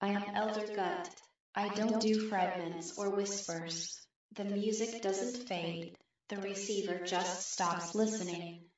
I am Elder Gut. I don't do fragments or whispers. The music doesn't fade, the receiver just stops listening.